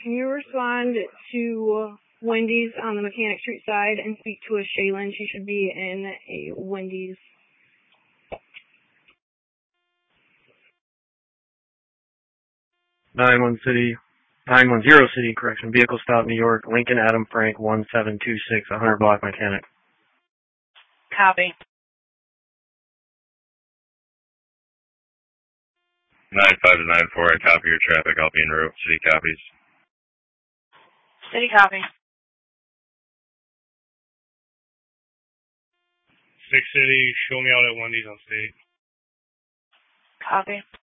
can you respond to Wendy's on the Mechanic Street side and speak to a Shaylin? She should be in a Wendy's. 910 City, correction. Vehicle stop, New York. Lincoln Adam Frank 1726, 100 block mechanic. Copy. 95 to 94, I copy your traffic. I'll be en route. City copies. City copy. 6 City, show me out at Wendy's on State. Copy.